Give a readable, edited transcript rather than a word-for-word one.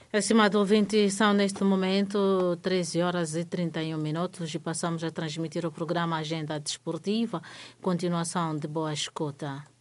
Estimado ouvinte, são neste momento 13 horas e 31 minutos e passamos a transmitir o programa Agenda Desportiva. Continuação de boa escuta.